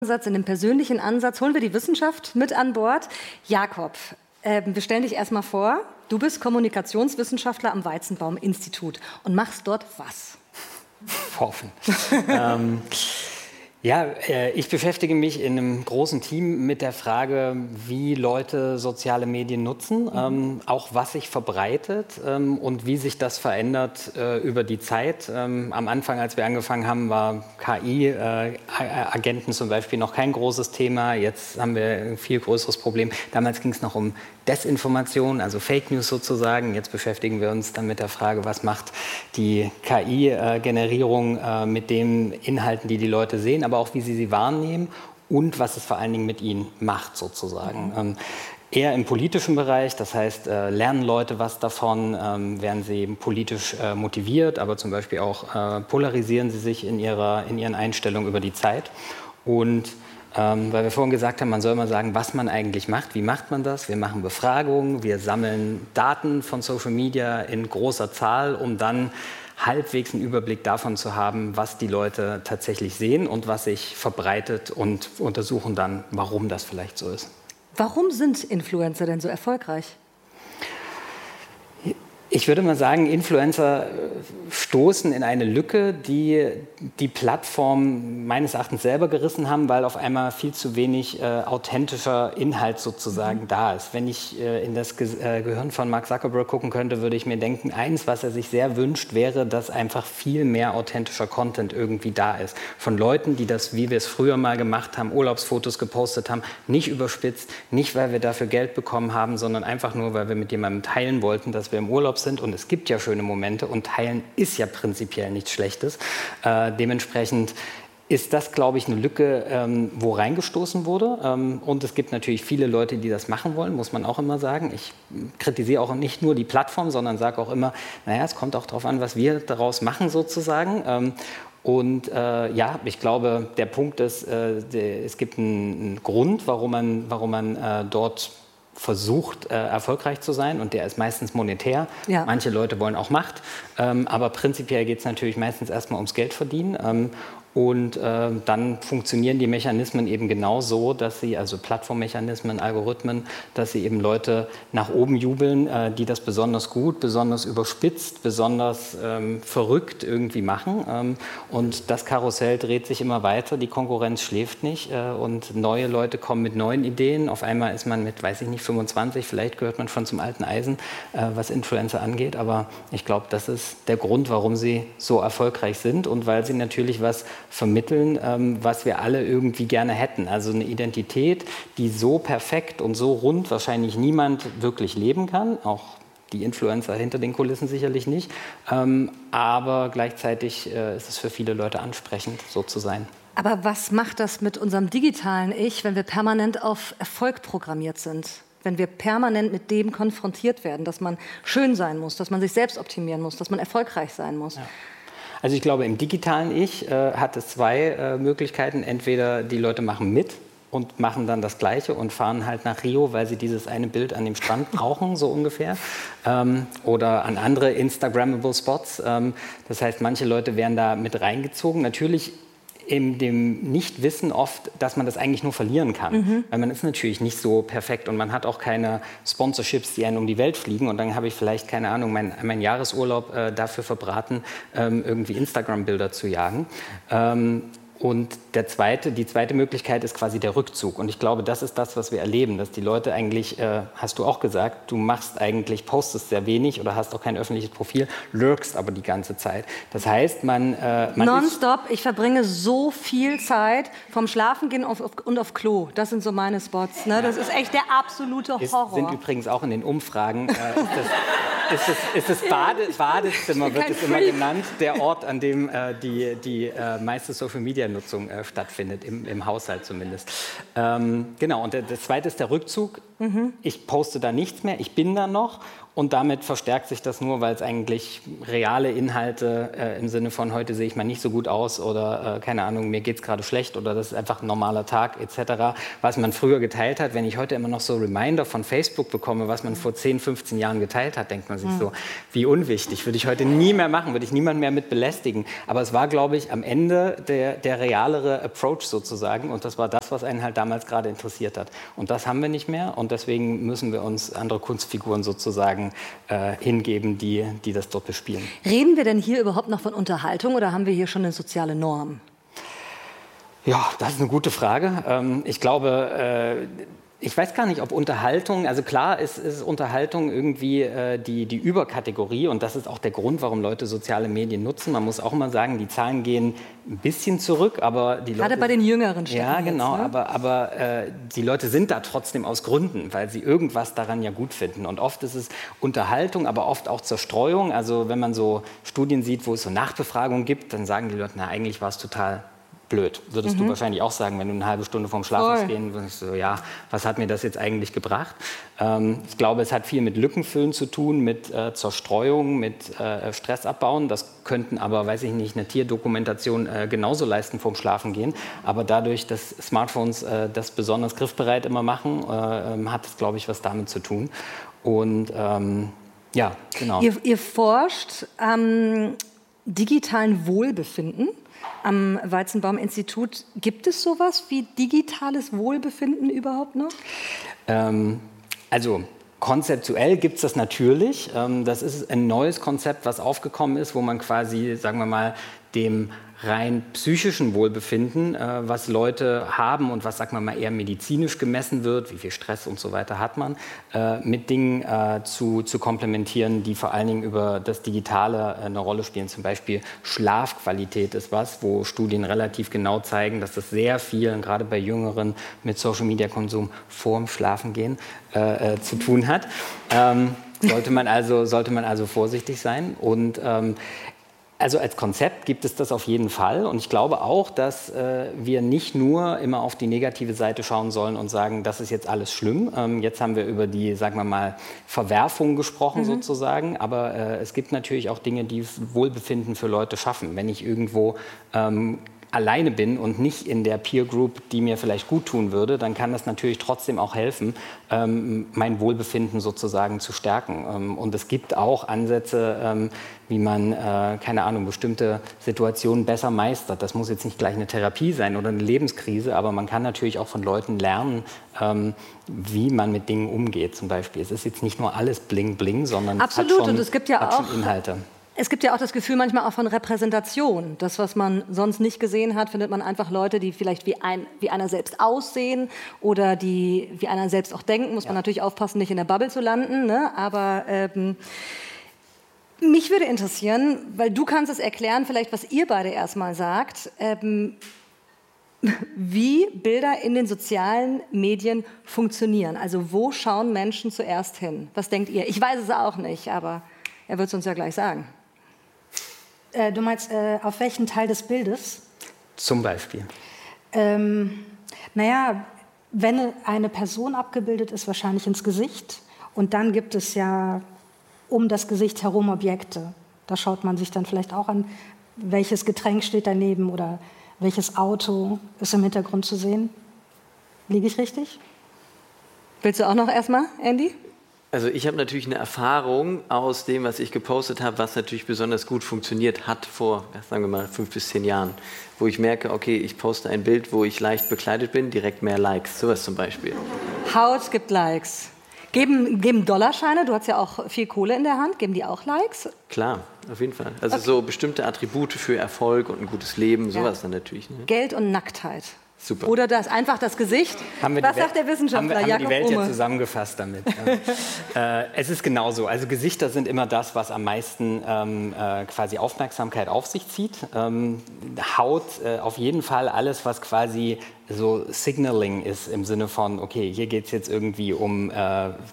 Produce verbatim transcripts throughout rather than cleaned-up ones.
Ansatz, in dem persönlichen Ansatz holen wir die Wissenschaft mit an Bord. Jakob, äh, wir stellen dich erstmal vor. Du bist Kommunikationswissenschaftler am Weizenbaum-Institut und machst dort was? Forschen. ähm, ja, äh, ich beschäftige mich in einem großen Team mit der Frage, wie Leute soziale Medien nutzen, mhm. ähm, auch was sich verbreitet ähm, und wie sich das verändert äh, über die Zeit. Ähm, am Anfang, als wir angefangen haben, war K I-Agenten äh, zum Beispiel noch kein großes Thema. Jetzt haben wir ein viel größeres Problem. Damals ging es noch um Desinformation, also Fake News sozusagen. Jetzt beschäftigen wir uns dann mit der Frage, was macht die K I-Generierung äh, mit den Inhalten, die die Leute sehen, aber auch wie sie sie wahrnehmen und was es vor allen Dingen mit ihnen macht sozusagen. Mhm. Ähm, eher im politischen Bereich, das heißt, äh, lernen Leute was davon, ähm, werden sie politisch äh, motiviert, aber zum Beispiel auch äh, polarisieren sie sich in, ihrer, in ihren Einstellungen über die Zeit. Und Ähm, weil wir vorhin gesagt haben, man soll mal sagen, was man eigentlich macht. Wie macht man das? Wir machen Befragungen, wir sammeln Daten von Social Media in großer Zahl, um dann halbwegs einen Überblick davon zu haben, was die Leute tatsächlich sehen und was sich verbreitet und untersuchen dann, warum das vielleicht so ist. Warum sind Influencer denn so erfolgreich? Ich würde mal sagen, Influencer stoßen in eine Lücke, die die Plattform meines Erachtens selber gerissen haben, weil auf einmal viel zu wenig äh, authentischer Inhalt sozusagen mhm. da ist. Wenn ich äh, in das Ge äh, Gehirn von Mark Zuckerberg gucken könnte, würde ich mir denken, eins, was er sich sehr wünscht, wäre, dass einfach viel mehr authentischer Content irgendwie da ist. Von Leuten, die das, wie wir es früher mal gemacht haben, Urlaubsfotos gepostet haben, nicht überspitzt, nicht weil wir dafür Geld bekommen haben, sondern einfach nur, weil wir mit jemandem teilen wollten, dass wir im Urlaub sind. Und es gibt ja schöne Momente und teilen ist ja prinzipiell nichts Schlechtes. Äh, dementsprechend ist das, glaube ich, eine Lücke, ähm, wo reingestoßen wurde. Ähm, und es gibt natürlich viele Leute, die das machen wollen, muss man auch immer sagen. Ich kritisiere auch nicht nur die Plattform, sondern sage auch immer, naja, es kommt auch darauf an, was wir daraus machen sozusagen. Ähm, Und äh, ja, ich glaube, der Punkt ist, äh, der, es gibt einen, einen Grund, warum man, warum man äh, dort versucht, äh, erfolgreich zu sein, und der ist meistens monetär. Ja. Manche Leute wollen auch Macht, ähm, aber prinzipiell geht es natürlich meistens erstmal ums Geld verdienen. Ähm, Und äh, dann funktionieren die Mechanismen eben genau so, dass sie, also Plattformmechanismen, Algorithmen, dass sie eben Leute nach oben jubeln, äh, die das besonders gut, besonders überspitzt, besonders ähm, verrückt irgendwie machen. Ähm, und das Karussell dreht sich immer weiter, die Konkurrenz schläft nicht äh, und neue Leute kommen mit neuen Ideen. Auf einmal ist man mit, weiß ich nicht, fünfundzwanzig, vielleicht gehört man schon zum alten Eisen, äh, was Influencer angeht. Aber ich glaube, das ist der Grund, warum sie so erfolgreich sind und weil sie natürlich was vermitteln, ähm, was wir alle irgendwie gerne hätten. Also eine Identität, die so perfekt und so rund wahrscheinlich niemand wirklich leben kann, auch die Influencer hinter den Kulissen sicherlich nicht, ähm, aber gleichzeitig äh, ist es für viele Leute ansprechend, so zu sein. Aber was macht das mit unserem digitalen Ich, wenn wir permanent auf Erfolg programmiert sind? Wenn wir permanent mit dem konfrontiert werden, dass man schön sein muss, dass man sich selbst optimieren muss, dass man erfolgreich sein muss? Ja. Also ich glaube, im digitalen Ich äh, hat es zwei äh, Möglichkeiten. Entweder die Leute machen mit und machen dann das Gleiche und fahren halt nach Rio, weil sie dieses eine Bild an dem Strand brauchen, so ungefähr. Ähm, oder an andere Instagrammable Spots. Ähm, das heißt, manche Leute werden da mit reingezogen. Natürlich in dem Nichtwissen oft, dass man das eigentlich nur verlieren kann. Mhm. Weil man ist natürlich nicht so perfekt und man hat auch keine Sponsorships, die einen um die Welt fliegen. Und dann habe ich vielleicht, keine Ahnung, meinen mein Jahresurlaub äh, dafür verbraten, ähm, irgendwie Instagram-Bilder zu jagen. Ähm, Und der zweite, die zweite Möglichkeit ist quasi der Rückzug. Und ich glaube, das ist das, was wir erleben, dass die Leute eigentlich, äh, hast du auch gesagt, du machst eigentlich, postest sehr wenig oder hast auch kein öffentliches Profil, lurkst aber die ganze Zeit. Das heißt, man... Äh, man Nonstop, ich verbringe so viel Zeit vom Schlafengehen auf, auf, und auf Klo. Das sind so meine Spots. Ne? Das ist echt der absolute Horror. Ist, sind übrigens auch in den Umfragen, äh, ist das, ist das, ist das Bade, Badezimmer, wird es immer genannt, der Ort, an dem äh, die, die äh, meiste Social-Media-Nutzung äh, stattfindet, im, im Haushalt zumindest. Ähm, genau, und der, das Zweite ist der Rückzug. Mhm. Ich poste da nichts mehr, ich bin da noch Und damit verstärkt sich das nur, weil es eigentlich reale Inhalte äh, im Sinne von heute sehe ich mal nicht so gut aus oder äh, keine Ahnung, mir geht es gerade schlecht oder das ist einfach ein normaler Tag et cetera, was man früher geteilt hat. Wenn ich heute immer noch so Reminder von Facebook bekomme, was man vor zehn, fünfzehn Jahren geteilt hat, denkt man sich mhm. so, wie unwichtig, würde ich heute nie mehr machen, würde ich niemanden mehr mit belästigen. Aber es war, glaube ich, am Ende der, der realere Approach sozusagen und das war das, was einen halt damals gerade interessiert hat. Und das haben wir nicht mehr und deswegen müssen wir uns andere Kunstfiguren sozusagen Äh, hingeben, die, die das dort bespielen. Reden wir denn hier überhaupt noch von Unterhaltung oder haben wir hier schon eine soziale Norm? Ja, das ist eine gute Frage. Ähm, ich glaube, äh, ich weiß gar nicht, ob Unterhaltung, also klar ist, ist Unterhaltung irgendwie äh, die, die Überkategorie und das ist auch der Grund, warum Leute soziale Medien nutzen. Man muss auch mal sagen, die Zahlen gehen ein bisschen zurück, aber die Leute... Gerade bei den Jüngeren Städten. Ja, genau, jetzt, ne? aber, aber äh, die Leute sind da trotzdem aus Gründen, weil sie irgendwas daran ja gut finden. Und oft ist es Unterhaltung, aber oft auch Zerstreuung. Also wenn man so Studien sieht, wo es so Nachbefragungen gibt, dann sagen die Leute, na eigentlich war es total blöd. Würdest mhm. du wahrscheinlich auch sagen, wenn du eine halbe Stunde vorm Schlafen gehen würdest, so, ja, was hat mir das jetzt eigentlich gebracht? Ähm, ich glaube, es hat viel mit Lückenfüllen zu tun, mit äh, Zerstreuung, mit äh, Stress abbauen. Das könnten aber, weiß ich nicht, eine Tierdokumentation äh, genauso leisten vorm Schlafen gehen. Aber dadurch, dass Smartphones äh, das besonders griffbereit immer machen, äh, hat es, glaube ich, was damit zu tun. Und ähm, ja, genau. Ihr, ihr forscht am digitalen Wohlbefinden. Am Weizenbaum-Institut. Gibt es sowas wie digitales Wohlbefinden überhaupt noch? Ähm, also konzeptuell gibt es das natürlich. Ähm, das ist ein neues Konzept, was aufgekommen ist, wo man quasi, sagen wir mal, dem rein psychischen Wohlbefinden, äh, was Leute haben und was, sagen wir mal, eher medizinisch gemessen wird, wie viel Stress und so weiter hat man, äh, mit Dingen äh, zu, zu komplementieren, die vor allen Dingen über das Digitale äh, eine Rolle spielen. Zum Beispiel Schlafqualität ist was, wo Studien relativ genau zeigen, dass das sehr viel, gerade bei Jüngeren, mit Social-Media-Konsum vorm Schlafengehen äh, äh, zu tun hat. Ähm, sollte man also, sollte man also vorsichtig sein und ähm, also als Konzept gibt es das auf jeden Fall und ich glaube auch, dass äh, wir nicht nur immer auf die negative Seite schauen sollen und sagen, das ist jetzt alles schlimm. Ähm, jetzt haben wir über die, sagen wir mal, Verwerfung gesprochen mhm. sozusagen, aber äh, es gibt natürlich auch Dinge, die Wohlbefinden für Leute schaffen. Wenn ich irgendwo ähm, alleine bin und nicht in der Peer Group, die mir vielleicht gut tun würde, dann kann das natürlich trotzdem auch helfen, ähm, mein Wohlbefinden sozusagen zu stärken. Ähm, und es gibt auch Ansätze, ähm, wie man, äh, keine Ahnung, bestimmte Situationen besser meistert. Das muss jetzt nicht gleich eine Therapie sein oder eine Lebenskrise, aber man kann natürlich auch von Leuten lernen, ähm, wie man mit Dingen umgeht zum Beispiel. Es ist jetzt nicht nur alles bling bling, sondern Absolut. hat schon, und es gibt ja hat auch schon Inhalte. Es gibt ja auch das Gefühl manchmal auch von Repräsentation. Das, was man sonst nicht gesehen hat, findet man einfach Leute, die vielleicht wie, ein, wie einer selbst aussehen oder die wie einer selbst auch denken. Muss ja. man natürlich aufpassen, nicht in der Bubble zu landen. Ne? Aber ähm, mich würde interessieren, weil du kannst es erklären, vielleicht was ihr beide erstmal sagt, ähm, wie Bilder in den sozialen Medien funktionieren. Also wo schauen Menschen zuerst hin? Was denkt ihr? Ich weiß es auch nicht, aber er wird es uns ja gleich sagen. Äh, du meinst, äh, auf welchen Teil des Bildes? Zum Beispiel. Ähm, naja, wenn eine Person abgebildet ist, wahrscheinlich ins Gesicht. Und dann gibt es ja um das Gesicht herum Objekte. Da schaut man sich dann vielleicht auch an, welches Getränk steht daneben oder welches Auto ist im Hintergrund zu sehen. Liege ich richtig? Willst du auch noch erstmal, Andy? Also ich habe natürlich eine Erfahrung aus dem, was ich gepostet habe, was natürlich besonders gut funktioniert hat vor, sagen wir mal, fünf bis zehn Jahren. Wo ich merke, okay, ich poste ein Bild, wo ich leicht bekleidet bin, direkt mehr Likes, sowas zum Beispiel. Haut gibt Likes. Geben, geben Dollarscheine, du hast ja auch viel Kohle in der Hand, geben die auch Likes? Klar, auf jeden Fall. Also okay. so bestimmte Attribute für Erfolg und ein gutes Leben, sowas ja. dann natürlich. Ne? Geld und Nacktheit. Super. Oder das, einfach das Gesicht. Was sagt der Wissenschaftler? Haben wir, haben wir die Welt Umme. jetzt zusammengefasst damit. äh, es ist genauso. Also Gesichter sind immer das, was am meisten ähm, äh, quasi Aufmerksamkeit auf sich zieht. Ähm, Haut äh, auf jeden Fall alles, was quasi so Signaling ist im Sinne von, okay, hier geht es jetzt irgendwie um äh,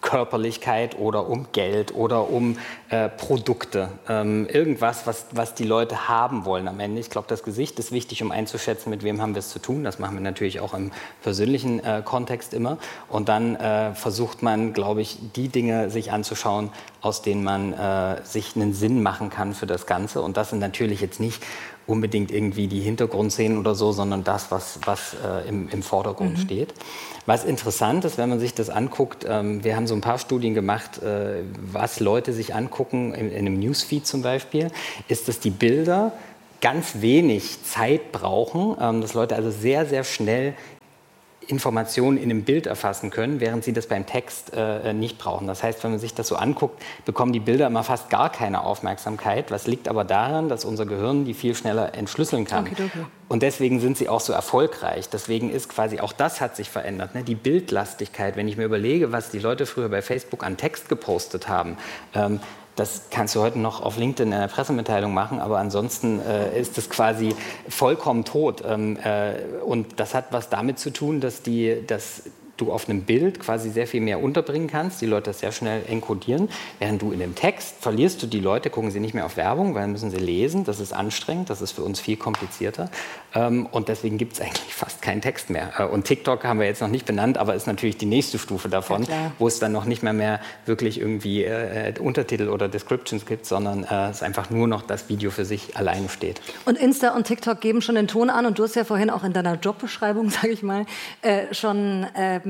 Körperlichkeit oder um Geld oder um äh, Produkte. Ähm, irgendwas, was, was die Leute haben wollen am Ende. Ich glaube, das Gesicht ist wichtig, um einzuschätzen, mit wem haben wir es zu tun. Das machen wir natürlich auch im persönlichen äh, Kontext immer. Und dann äh, versucht man, glaube ich, die Dinge sich anzuschauen, aus denen man äh, sich einen Sinn machen kann für das Ganze. Und das sind natürlich jetzt nicht unbedingt irgendwie die Hintergrundszenen oder so, sondern das, was, was äh, im, im Vordergrund mhm. steht. Was interessant ist, wenn man sich das anguckt, ähm, wir haben so ein paar Studien gemacht, äh, was Leute sich angucken, in, in einem Newsfeed zum Beispiel, ist, dass die Bilder ganz wenig Zeit brauchen, ähm, dass Leute also sehr, sehr schnell Informationen in einem Bild erfassen können, während sie das beim Text äh, nicht brauchen. Das heißt, wenn man sich das so anguckt, bekommen die Bilder immer fast gar keine Aufmerksamkeit. Was liegt aber daran, dass unser Gehirn die viel schneller entschlüsseln kann. Okay, okay. Und deswegen sind sie auch so erfolgreich. Deswegen ist quasi auch das hat sich verändert. Ne? Die Bildlastigkeit, wenn ich mir überlege, was die Leute früher bei Facebook an Text gepostet haben, ähm, das kannst du heute noch auf LinkedIn in einer Pressemitteilung machen, aber ansonsten äh, ist es quasi vollkommen tot. Ähm, äh, und das hat was damit zu tun, dass, die, dass du auf einem Bild quasi sehr viel mehr unterbringen kannst, die Leute das sehr schnell enkodieren, während du in dem Text verlierst du die Leute, gucken sie nicht mehr auf Werbung, weil dann müssen sie lesen, das ist anstrengend, das ist für uns viel komplizierter ähm, und deswegen gibt es eigentlich fast keinen Text mehr. Äh, und TikTok haben wir jetzt noch nicht benannt, aber ist natürlich die nächste Stufe davon, ja, wo es dann noch nicht mehr, mehr wirklich irgendwie äh, Untertitel oder Descriptions gibt, sondern äh, es einfach nur noch das Video für sich alleine steht. Und Insta und TikTok geben schon den Ton an und du hast ja vorhin auch in deiner Jobbeschreibung, sage ich mal, äh, schon ähm,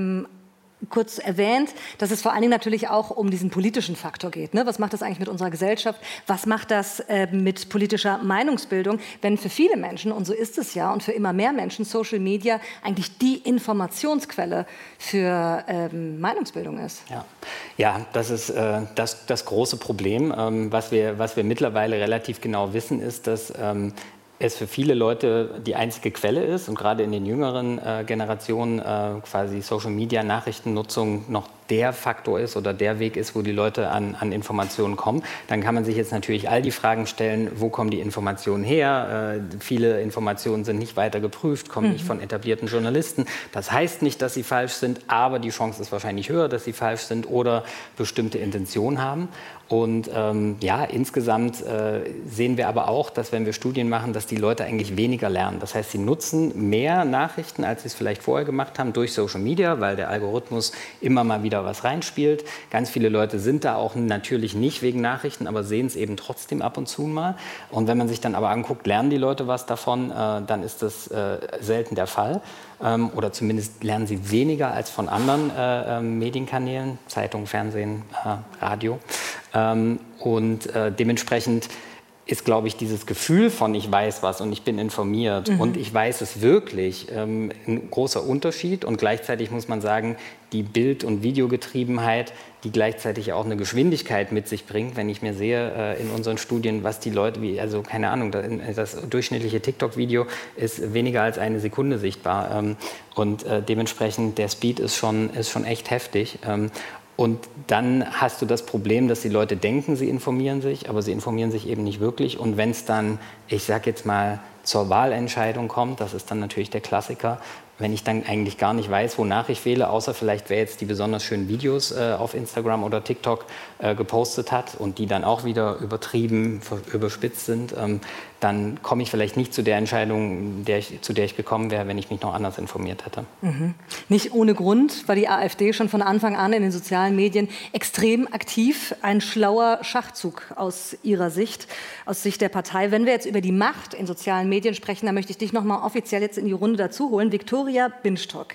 kurz erwähnt, dass es vor allen Dingen natürlich auch um diesen politischen Faktor geht. Ne? Was macht das eigentlich mit unserer Gesellschaft? Was macht das äh, mit politischer Meinungsbildung? Wenn für viele Menschen, und so ist es ja, und für immer mehr Menschen Social Media eigentlich die Informationsquelle für ähm, Meinungsbildung ist. Ja, ja das ist äh, das, das große Problem. Ähm, was wir, was wir mittlerweile relativ genau wissen, ist, dass ähm, es für viele Leute die einzige Quelle ist und gerade in den jüngeren äh, Generationen äh, quasi Social-Media-Nachrichtennutzung noch der Faktor ist oder der Weg ist, wo die Leute an, an Informationen kommen. Dann kann man sich jetzt natürlich all die Fragen stellen, wo kommen die Informationen her? Äh, viele Informationen sind nicht weiter geprüft, kommen mhm. nicht von etablierten Journalisten. Das heißt nicht, dass sie falsch sind, aber die Chance ist wahrscheinlich höher, dass sie falsch sind oder bestimmte Intentionen haben. Und ähm, ja, insgesamt äh, sehen wir aber auch, dass wenn wir Studien machen, dass die Leute eigentlich weniger lernen. Das heißt, sie nutzen mehr Nachrichten, als sie es vielleicht vorher gemacht haben, durch Social Media, weil der Algorithmus immer mal wieder was reinspielt. Ganz viele Leute sind da auch natürlich nicht wegen Nachrichten, aber sehen es eben trotzdem ab und zu mal. Und wenn man sich dann aber anguckt, lernen die Leute was davon, äh, dann ist das äh, selten der Fall. Ähm, oder zumindest lernen sie weniger als von anderen äh, äh, Medienkanälen, Zeitung, Fernsehen, äh, Radio. Ähm, und äh, dementsprechend ist, glaube ich, dieses Gefühl von ich weiß was und ich bin informiert mhm. und ich weiß es wirklich ähm, ein großer Unterschied. Und gleichzeitig muss man sagen, die Bild- und Videogetriebenheit, die gleichzeitig auch eine Geschwindigkeit mit sich bringt, wenn ich mir sehe äh, in unseren Studien, was die Leute, wie, also keine Ahnung, das durchschnittliche TikTok-Video ist weniger als eine Sekunde sichtbar. Ähm, und äh, dementsprechend der Speed ist schon, ist schon echt heftig. Ähm, Und dann hast du das Problem, dass die Leute denken, sie informieren sich, aber sie informieren sich eben nicht wirklich. Und wenn es dann, ich sag jetzt mal, zur Wahlentscheidung kommt, das ist dann natürlich der Klassiker, wenn ich dann eigentlich gar nicht weiß, wonach ich wähle, außer vielleicht, wer jetzt die besonders schönen Videos äh, auf Instagram oder TikTok äh, gepostet hat und die dann auch wieder übertrieben, überspitzt sind, ähm, dann komme ich vielleicht nicht zu der Entscheidung, der ich, zu der ich gekommen wäre, wenn ich mich noch anders informiert hätte. Mhm. Nicht ohne Grund war die AfD schon von Anfang an in den sozialen Medien extrem aktiv. Ein schlauer Schachzug aus ihrer Sicht, aus Sicht der Partei. Wenn wir jetzt über die Macht in sozialen Medien sprechen, dann möchte ich dich noch mal offiziell jetzt in die Runde dazu holen. Viktoria Binstock.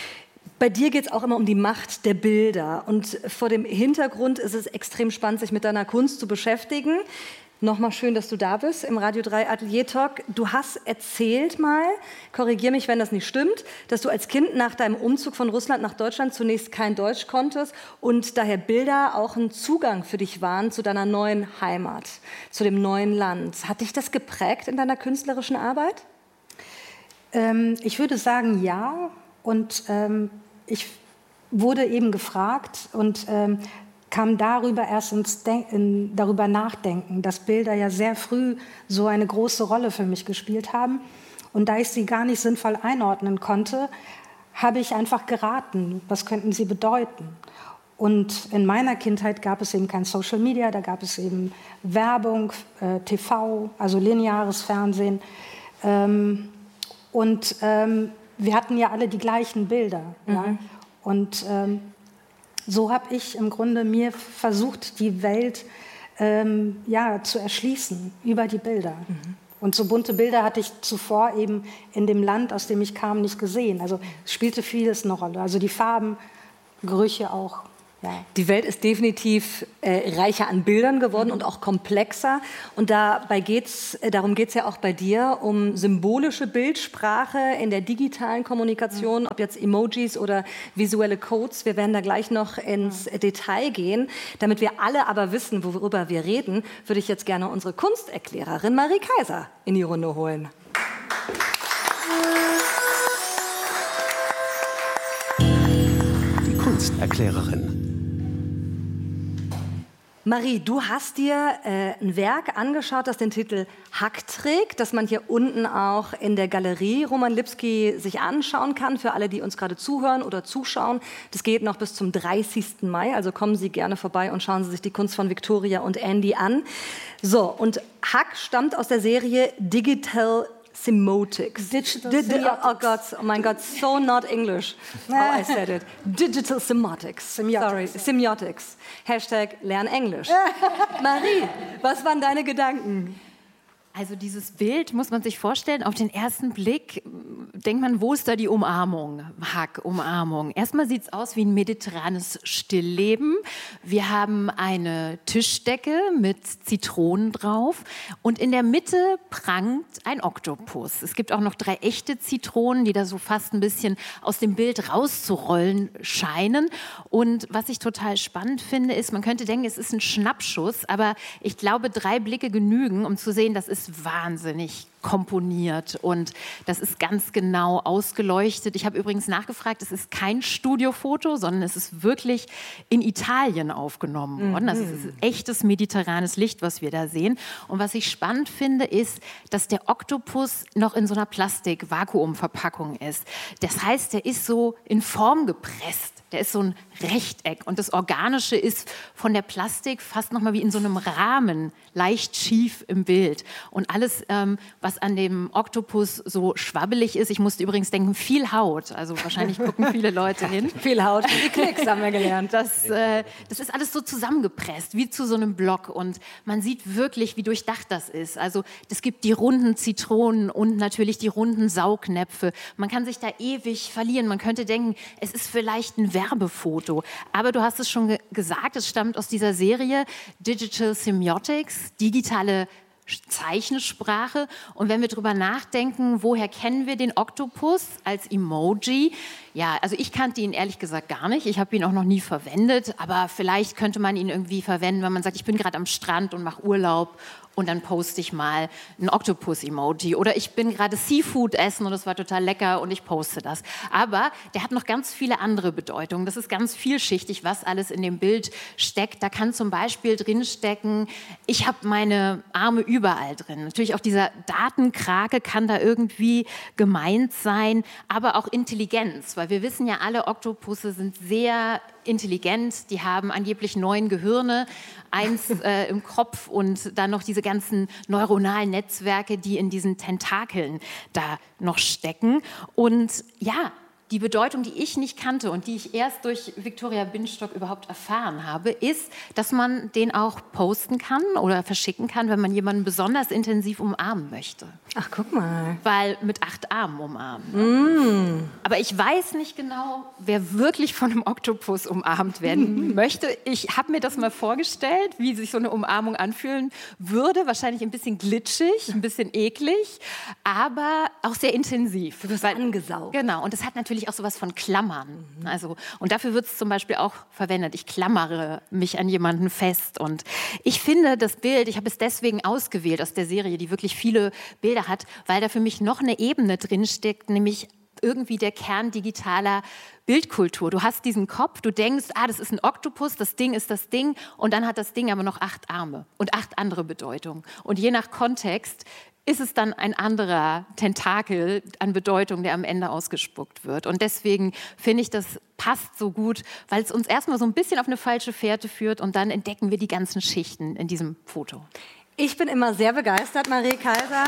Bei dir geht es auch immer um die Macht der Bilder. Und vor dem Hintergrund ist es extrem spannend, sich mit deiner Kunst zu beschäftigen. Nochmal schön, dass du da bist im Radio drei Atelier Talk. Du hast erzählt mal, korrigier mich, wenn das nicht stimmt, dass du als Kind nach deinem Umzug von Russland nach Deutschland zunächst kein Deutsch konntest und daher Bilder auch ein Zugang für dich waren zu deiner neuen Heimat, zu dem neuen Land. Hat dich das geprägt in deiner künstlerischen Arbeit? Ähm, ich würde sagen, ja. Und ähm, ich wurde eben gefragt und ähm, kam darüber erst ins Denken, darüber nachdenken, dass Bilder ja sehr früh so eine große Rolle für mich gespielt haben. Und da ich sie gar nicht sinnvoll einordnen konnte, habe ich einfach geraten, was könnten sie bedeuten. Und in meiner Kindheit gab es eben kein Social Media, da gab es eben Werbung, äh, T V, also lineares Fernsehen. Ähm, und ähm, wir hatten ja alle die gleichen Bilder. Mhm. Ja? Und ähm, so habe ich im Grunde mir versucht, die Welt ähm, ja, zu erschließen über die Bilder. Mhm. Und so bunte Bilder hatte ich zuvor eben in dem Land, aus dem ich kam, nicht gesehen. Also es spielte vieles eine Rolle. Also die Farben, Gerüche auch. Ja. Die Welt ist definitiv äh, reicher an Bildern geworden mhm. und auch komplexer. Und dabei geht's, äh, darum geht es ja auch bei dir um symbolische Bildsprache in der digitalen Kommunikation, mhm. ob jetzt Emojis oder visuelle Codes. Wir werden da gleich noch ins mhm. Detail gehen. Damit wir alle aber wissen, worüber wir reden, würde ich jetzt gerne unsere Kunsterklärerin Marie Kaiser in die Runde holen. Die Kunsterklärerin. Marie, du hast dir äh, ein Werk angeschaut, das den Titel Hack trägt, das man hier unten auch in der Galerie Roman Lipski sich anschauen kann, für alle, die uns gerade zuhören oder zuschauen. Das geht noch bis zum dreißigsten Mai, also kommen Sie gerne vorbei und schauen Sie sich die Kunst von Victoria und Andy an. So, und Hack stammt aus der Serie Digital Semiotics. Digital Di Semiotics. Oh Gott, oh mein Gott, so not English. Oh, I said it. Digital Semiotics. Semiotics. Sorry, Semiotics. Hashtag Lern Englisch. Marie, was waren deine Gedanken? Also dieses Bild muss man sich vorstellen, auf den ersten Blick denkt man, wo ist da die Umarmung? Hack, Umarmung. Erstmal sieht es aus wie ein mediterranes Stillleben. Wir haben eine Tischdecke mit Zitronen drauf und in der Mitte prangt ein Oktopus. Es gibt auch noch drei echte Zitronen, die da so fast ein bisschen aus dem Bild rauszurollen scheinen. Und was ich total spannend finde, ist, man könnte denken, es ist ein Schnappschuss, aber ich glaube, drei Blicke genügen, um zu sehen, das ist wahnsinnig komponiert und das ist ganz genau ausgeleuchtet. Ich habe übrigens nachgefragt, es ist kein Studiofoto, sondern es ist wirklich in Italien aufgenommen worden. Also es ist echtes mediterranes Licht, was wir da sehen. Und was ich spannend finde, ist, dass der Oktopus noch in so einer Plastik-Vakuumverpackung ist. Das heißt, der ist so in Form gepresst. Der ist so ein Rechteck und das Organische ist von der Plastik fast noch mal wie in so einem Rahmen, leicht schief im Bild. Und alles, ähm, was an dem Oktopus so schwabbelig ist, ich musste übrigens denken, viel Haut, also wahrscheinlich gucken viele Leute hin. Viel Haut, die Klicks haben wir gelernt. Das, äh, das ist alles so zusammengepresst, wie zu so einem Block und man sieht wirklich, wie durchdacht das ist. Also es gibt die runden Zitronen und natürlich die runden Saugnäpfe. Man kann sich da ewig verlieren. Man könnte denken, es ist vielleicht ein Werbefoto. Aber du hast es schon ge gesagt, es stammt aus dieser Serie Digital Semiotics, digitale Zeichensprache. Und wenn wir drüber nachdenken, woher kennen wir den Oktopus als Emoji? Ja, also ich kannte ihn ehrlich gesagt gar nicht. Ich habe ihn auch noch nie verwendet. Aber vielleicht könnte man ihn irgendwie verwenden, wenn man sagt, ich bin gerade am Strand und mache Urlaub. Und dann poste ich mal ein Oktopus-Emoji. Oder ich bin gerade Seafood essen und das war total lecker und ich poste das. Aber der hat noch ganz viele andere Bedeutungen. Das ist ganz vielschichtig, was alles in dem Bild steckt. Da kann zum Beispiel drinstecken, ich habe meine Arme überall drin. Natürlich auch dieser Datenkrake kann da irgendwie gemeint sein, aber auch Intelligenz. Weil wir wissen ja alle, Oktopusse sind sehr intelligent, die haben angeblich neun Gehirne, eins äh, im Kopf und dann noch diese ganzen neuronalen Netzwerke, die in diesen Tentakeln da noch stecken. Und ja, die Bedeutung, die ich nicht kannte und die ich erst durch Victoria Binstock überhaupt erfahren habe, ist, dass man den auch posten kann oder verschicken kann, wenn man jemanden besonders intensiv umarmen möchte. Ach, guck mal. Weil mit acht Armen umarmen. Mm. Aber ich weiß nicht genau, wer wirklich von einem Oktopus umarmt werden möchte. Ich habe mir das mal vorgestellt, wie sich so eine Umarmung anfühlen würde. Wahrscheinlich ein bisschen glitschig, ein bisschen eklig, aber auch sehr intensiv. Du wirst angesaugt. Genau, und das hat natürlich auch sowas von Klammern. Also, und dafür wird es zum Beispiel auch verwendet. Ich klammere mich an jemanden fest. Und ich finde das Bild, ich habe es deswegen ausgewählt aus der Serie, die wirklich viele Bilder hat, weil da für mich noch eine Ebene drinsteckt, nämlich irgendwie der Kern digitaler Bildkultur. Du hast diesen Kopf, du denkst, ah, das ist ein Oktopus, das Ding ist das Ding und dann hat das Ding aber noch acht Arme und acht andere Bedeutungen. Und je nach Kontext ist es dann ein anderer Tentakel an Bedeutung, der am Ende ausgespuckt wird. Und deswegen finde ich, das passt so gut, weil es uns erstmal so ein bisschen auf eine falsche Fährte führt und dann entdecken wir die ganzen Schichten in diesem Foto. Ich bin immer sehr begeistert, Marie Kaiser,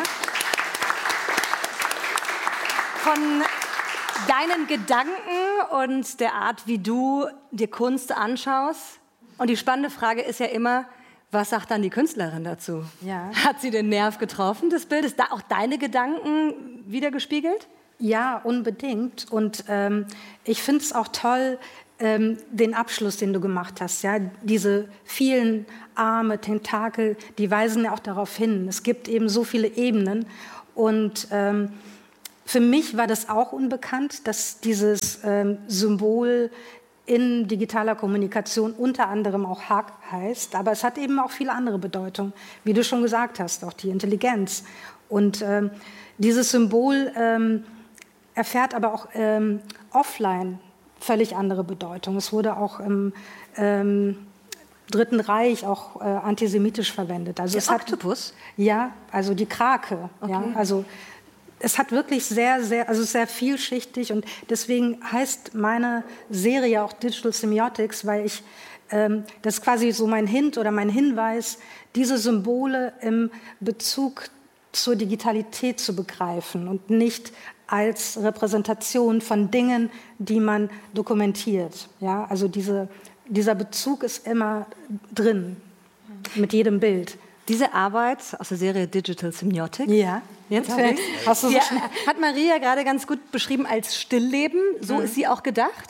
von deinen Gedanken und der Art, wie du dir Kunst anschaust. Und die spannende Frage ist ja immer, was sagt dann die Künstlerin dazu? Ja. Hat sie den Nerv getroffen des Bildes? Da auch deine Gedanken wiedergespiegelt? Ja, unbedingt. Und ähm, ich finde es auch toll, ähm, den Abschluss, den du gemacht hast. Ja? Diese vielen Arme, Tentakel, die weisen ja auch darauf hin. Es gibt eben so viele Ebenen. Und ähm, für mich war das auch unbekannt, dass dieses ähm, Symbol in digitaler Kommunikation unter anderem auch Hug heißt, aber es hat eben auch viele andere Bedeutungen, wie du schon gesagt hast, auch die Intelligenz. Und ähm, dieses Symbol ähm, erfährt aber auch ähm, offline völlig andere Bedeutung. Es wurde auch im ähm, Dritten Reich auch äh, antisemitisch verwendet. Also Der es hat, Oktopus? Ja, also die Krake. Okay. Ja, also es hat wirklich sehr, sehr, also sehr vielschichtig und deswegen heißt meine Serie auch Digital Semiotics, weil ich, ähm, das ist quasi so mein Hint oder mein Hinweis, diese Symbole im Bezug zur Digitalität zu begreifen und nicht als Repräsentation von Dingen, die man dokumentiert. Ja, also diese, dieser Bezug ist immer drin, mit jedem Bild. Diese Arbeit aus der Serie Digital Semiotics, Ja. jetzt habe ich, Hast du so ja, schnell- hat Maria gerade ganz gut beschrieben als Stillleben. So ist sie auch gedacht?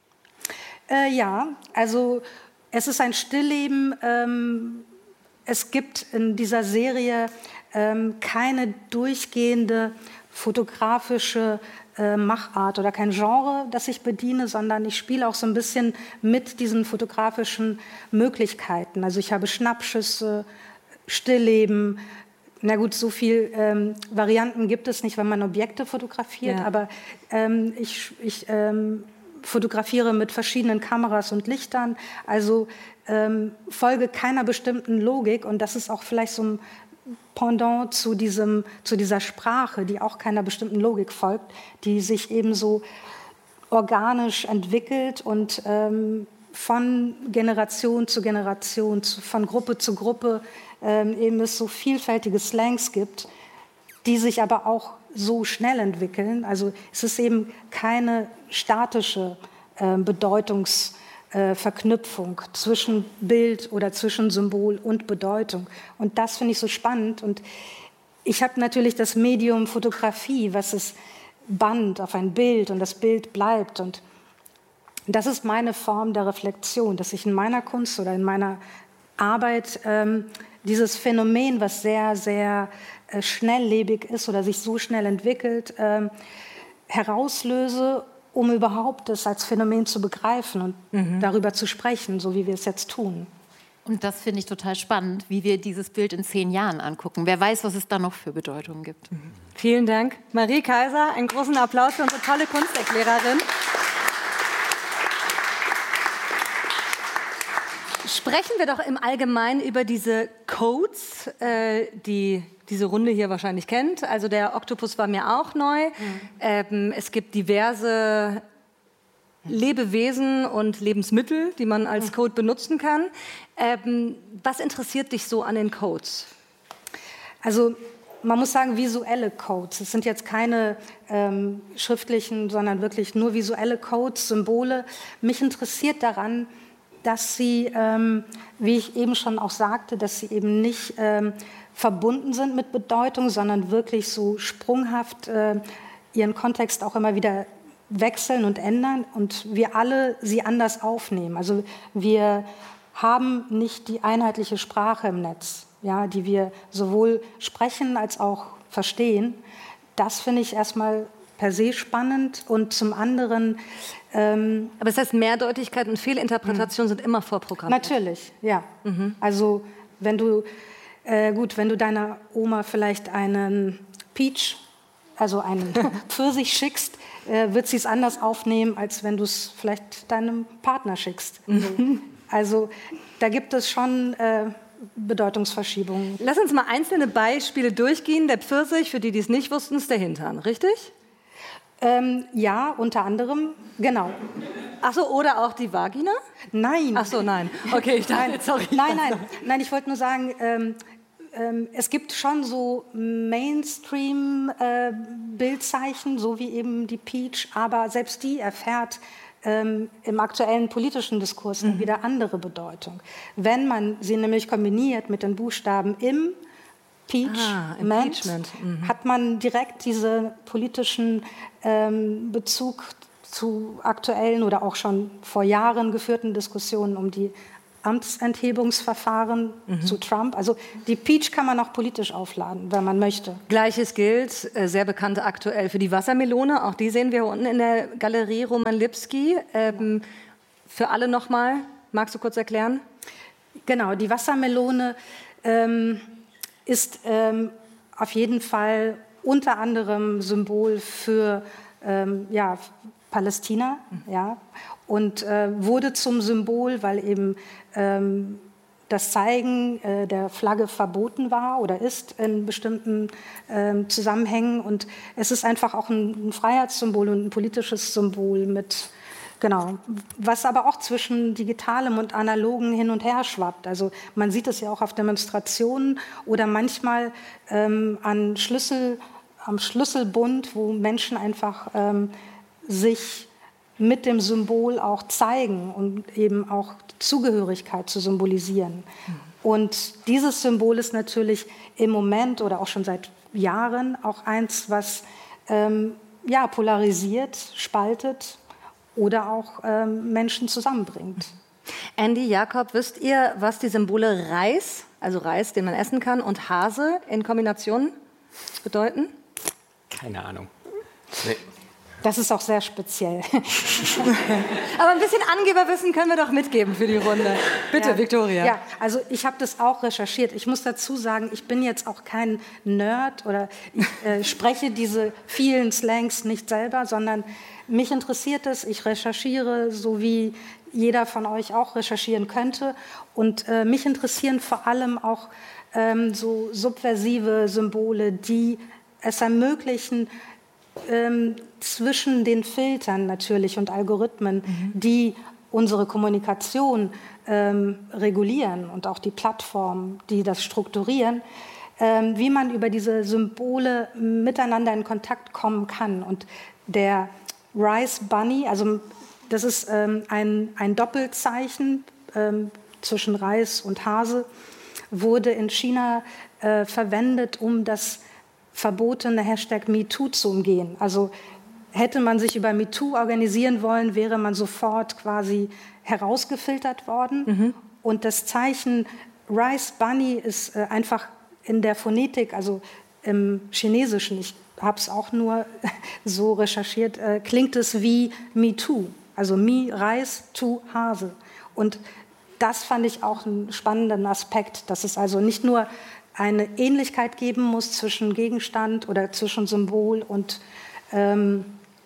Äh, ja, also es ist ein Stillleben. Ähm, es gibt in dieser Serie ähm, keine durchgehende fotografische äh, Machart oder kein Genre, das ich bediene, sondern ich spiele auch so ein bisschen mit diesen fotografischen Möglichkeiten. Also ich habe Schnappschüsse, Stillleben. Na gut, so viel ähm, Varianten gibt es nicht, wenn man Objekte fotografiert, Ja. aber ähm, ich, ich ähm, fotografiere mit verschiedenen Kameras und Lichtern, also ähm, folge keiner bestimmten Logik und das ist auch vielleicht so ein Pendant zu, diesem, zu dieser Sprache, die auch keiner bestimmten Logik folgt, die sich eben so organisch entwickelt und ähm, von Generation zu Generation, zu, von Gruppe zu Gruppe ähm, eben es so vielfältige Slangs gibt, die sich aber auch so schnell entwickeln. Also es ist eben keine statische äh, Bedeutungsverknüpfung äh, zwischen Bild oder zwischen Symbol und Bedeutung. Und das finde ich so spannend. Und ich habe natürlich das Medium Fotografie, was es Band auf ein Bild und das Bild bleibt. Und das ist meine Form der Reflexion, dass ich in meiner Kunst oder in meiner Arbeit ähm, dieses Phänomen, was sehr, sehr äh, schnelllebig ist oder sich so schnell entwickelt, ähm, herauslöse, um überhaupt es als Phänomen zu begreifen und mhm. darüber zu sprechen, so wie wir es jetzt tun. Und das finde ich total spannend, wie wir dieses Bild in zehn Jahren angucken. Wer weiß, was es da noch für Bedeutungen gibt. Mhm. Vielen Dank. Marie Kaiser, einen großen Applaus für unsere tolle Kunsterklärerin. Sprechen wir doch im Allgemeinen über diese Codes, äh, die diese Runde hier wahrscheinlich kennt. Also der Oktopus war mir auch neu. Mhm. Ähm, es gibt diverse Lebewesen und Lebensmittel, die man als Code benutzen kann. Ähm, was interessiert dich so an den Codes? Also man muss sagen, visuelle Codes. Es sind jetzt keine ähm, schriftlichen, sondern wirklich nur visuelle Codes, Symbole. Mich interessiert daran, dass sie, ähm, wie ich eben schon auch sagte, dass sie eben nicht ähm, verbunden sind mit Bedeutung, sondern wirklich so sprunghaft äh, ihren Kontext auch immer wieder wechseln und ändern und wir alle sie anders aufnehmen. Also wir haben nicht die einheitliche Sprache im Netz, ja, die wir sowohl sprechen als auch verstehen. Das finde ich erstmal per se spannend und zum anderen... Ähm, Aber das heißt, Mehrdeutigkeit und Fehlinterpretation mh. sind immer vorprogrammiert? Natürlich, ja. Mhm. Also wenn du, äh, gut, wenn du deiner Oma vielleicht einen Peach, also einen Pfirsich schickst, äh, wird sie es anders aufnehmen, als wenn du es vielleicht deinem Partner schickst. Mhm. Also da gibt es schon äh, Bedeutungsverschiebungen. Lass uns mal einzelne Beispiele durchgehen. Der Pfirsich, für die, die es nicht wussten, ist der Hintern, richtig? Ähm, ja, unter anderem, genau. Ach so, oder auch die Vagina? Nein. Ach so, nein. Okay, ich dachte, Nein, sorry. nein, nein, nein, ich wollte nur sagen, ähm, ähm, es gibt schon so Mainstream-Bildzeichen, äh, so wie eben die Peach, aber selbst die erfährt ähm, im aktuellen politischen Diskurs mhm. wieder andere Bedeutung. Wenn man sie nämlich kombiniert mit den Buchstaben im Ah, Impeachment, mhm. hat man direkt diesen politischen ähm, Bezug zu aktuellen oder auch schon vor Jahren geführten Diskussionen um die Amtsenthebungsverfahren mhm. zu Trump. Also die Peach kann man auch politisch aufladen, wenn man möchte. Gleiches gilt, äh, sehr bekannt aktuell für die Wassermelone. Auch die sehen wir unten in der Galerie Roman Lipski. Ähm, für alle nochmal, magst du kurz erklären? Genau, die Wassermelone ähm, ist ähm, auf jeden Fall unter anderem Symbol für ähm, ja, Palästina, mhm. ja, und äh, wurde zum Symbol, weil eben ähm, das Zeigen äh, der Flagge verboten war oder ist in bestimmten äh, Zusammenhängen. Und es ist einfach auch ein, ein Freiheitssymbol und ein politisches Symbol mit, genau, was aber auch zwischen Digitalem und Analogen hin und her schwappt. Also man sieht es ja auch auf Demonstrationen oder manchmal ähm, an Schlüssel, am Schlüsselbund, wo Menschen einfach ähm, sich mit dem Symbol auch zeigen und eben auch Zugehörigkeit zu symbolisieren. Mhm. Und dieses Symbol ist natürlich im Moment oder auch schon seit Jahren auch eins, was ähm, ja, polarisiert, spaltet oder auch ähm, Menschen zusammenbringt. Andy, Jakob, wisst ihr, was die Symbole Reis, also Reis, den man essen kann, und Hase in Kombination bedeuten? Keine Ahnung. Nee. Das ist auch sehr speziell. Aber ein bisschen Angeberwissen können wir doch mitgeben für die Runde. Bitte, ja, Viktoria. Ja, also ich habe das auch recherchiert. Ich muss dazu sagen, ich bin jetzt auch kein Nerd oder ich äh, spreche diese vielen Slangs nicht selber, sondern mich interessiert es. Ich recherchiere, so wie jeder von euch auch recherchieren könnte. Und äh, mich interessieren vor allem auch ähm, so subversive Symbole, die es ermöglichen, ähm, zwischen den Filtern natürlich und Algorithmen, mhm. die unsere Kommunikation ähm, regulieren und auch die Plattformen, die das strukturieren, ähm, wie man über diese Symbole miteinander in Kontakt kommen kann. Und der Rice Bunny, also das ist ähm, ein, ein Doppelzeichen ähm, zwischen Reis und Hase, wurde in China äh, verwendet, um das verbotene Hashtag MeToo zu umgehen. Also hätte man sich über MeToo organisieren wollen, wäre man sofort quasi herausgefiltert worden. Mhm. Und das Zeichen Rice Bunny ist äh, einfach in der Phonetik, also im Chinesischen, ich habe es auch nur so recherchiert, äh, klingt es wie MeToo. Also Mi, Reis, Tu, Hase. Und das fand ich auch einen spannenden Aspekt, dass es also nicht nur eine Ähnlichkeit geben muss zwischen Gegenstand oder zwischen Symbol und ähm,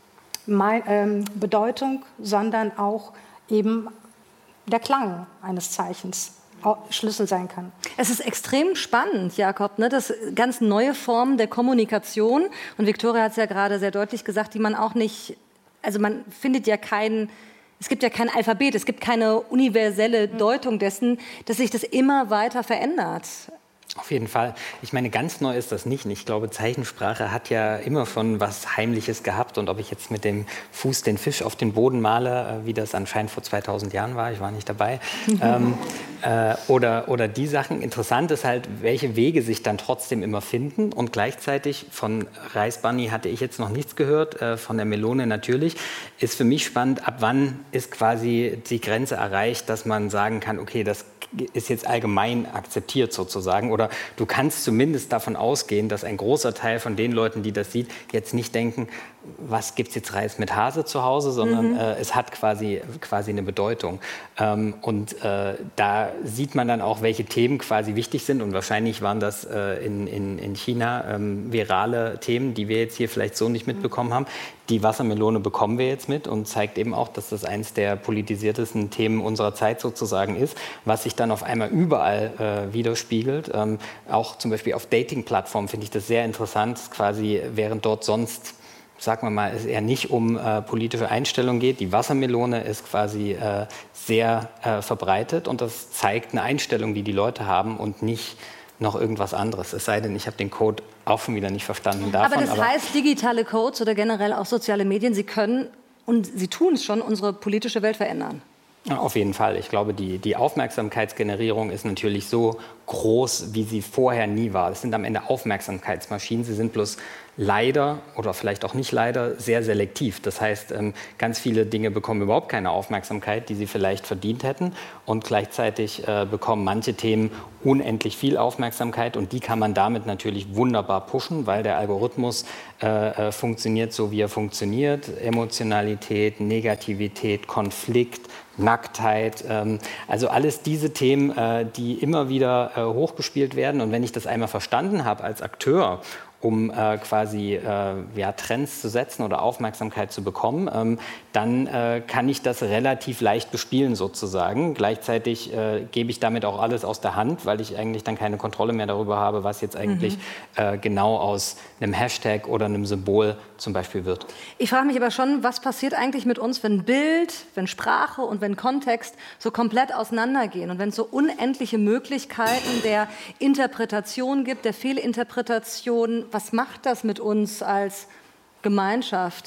mein, ähm, Bedeutung, sondern auch eben der Klang eines Zeichens Schlüssel sein kann. Es ist extrem spannend, Jakob, ne? Das ganz neue Formen der Kommunikation. Und Viktoria hat es ja gerade sehr deutlich gesagt, die man auch nicht, also man findet ja keinen, es gibt ja kein Alphabet, es gibt keine universelle Deutung dessen, dass sich das immer weiter verändert. Auf jeden Fall. Ich meine, ganz neu ist das nicht. Ich glaube, Zeichensprache hat ja immer schon was Heimliches gehabt. Und ob ich jetzt mit dem Fuß den Fisch auf den Boden male, wie das anscheinend vor zweitausend Jahren war, ich war nicht dabei, ähm, äh, oder, oder die Sachen. Interessant ist halt, welche Wege sich dann trotzdem immer finden. Und gleichzeitig, von Rice Bunny hatte ich jetzt noch nichts gehört, äh, von der Melone natürlich. Ist für mich spannend, ab wann ist quasi die Grenze erreicht, dass man sagen kann, okay, das ist jetzt allgemein akzeptiert sozusagen. Oder du kannst zumindest davon ausgehen, dass ein großer Teil von den Leuten, die das sieht, jetzt nicht denken, was gibt es jetzt Reis mit Hase zu Hause, sondern mhm. äh, es hat quasi, quasi eine Bedeutung. Ähm, und äh, da sieht man dann auch, welche Themen quasi wichtig sind. Und wahrscheinlich waren das äh, in, in, in China ähm, virale Themen, die wir jetzt hier vielleicht so nicht mitbekommen haben, die Wassermelone bekommen wir jetzt mit und zeigt eben auch, dass das eines der politisiertesten Themen unserer Zeit sozusagen ist, was sich dann auf einmal überall äh, widerspiegelt. Ähm, auch zum Beispiel auf Dating-Plattformen finde ich das sehr interessant, quasi während dort sonst, sagen wir mal, es eher nicht um äh, politische Einstellung geht. Die Wassermelone ist quasi äh, sehr äh, verbreitet und das zeigt eine Einstellung, die die Leute haben und nicht noch irgendwas anderes. Es sei denn, ich habe den Code auch schon wieder nicht verstanden davon. Aber das aber heißt, digitale Codes oder generell auch soziale Medien, sie können und sie tun es schon, unsere politische Welt verändern. Ja, auf jeden Fall. Ich glaube, die, die Aufmerksamkeitsgenerierung ist natürlich so groß, wie sie vorher nie war. Das sind am Ende Aufmerksamkeitsmaschinen. Sie sind bloß leider oder vielleicht auch nicht leider sehr selektiv. Das heißt, ganz viele Dinge bekommen überhaupt keine Aufmerksamkeit, die sie vielleicht verdient hätten. Und gleichzeitig bekommen manche Themen unendlich viel Aufmerksamkeit. Und die kann man damit natürlich wunderbar pushen, weil der Algorithmus äh, funktioniert so, wie er funktioniert. Emotionalität, Negativität, Konflikt, Nacktheit, ähm, also alles diese Themen, äh, die immer wieder äh, hochgespielt werden. Und wenn ich das einmal verstanden habe als Akteur, um äh, quasi äh, ja, Trends zu setzen oder Aufmerksamkeit zu bekommen, ähm, dann äh, kann ich das relativ leicht bespielen sozusagen. Gleichzeitig äh, gebe ich damit auch alles aus der Hand, weil ich eigentlich dann keine Kontrolle mehr darüber habe, was jetzt eigentlich mhm. äh, genau aus einem Hashtag oder einem Symbol zum Beispiel wird. Ich frage mich aber schon, was passiert eigentlich mit uns, wenn Bild, wenn Sprache und wenn Kontext so komplett auseinandergehen und wenn es so unendliche Möglichkeiten der Interpretation gibt, der Fehlinterpretation. Was macht das mit uns als Gemeinschaft?